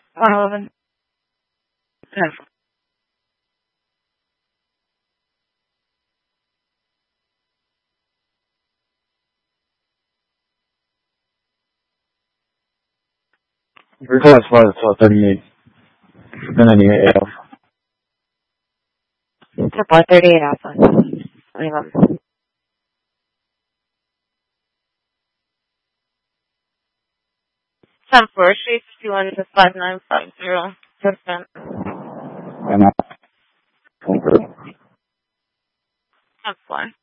Um, Your class was 12:38. Then I need AF. it's a 4:38 Alpha. Um, 10-4, Street 51 to 5950. Percent. And I. 10-4.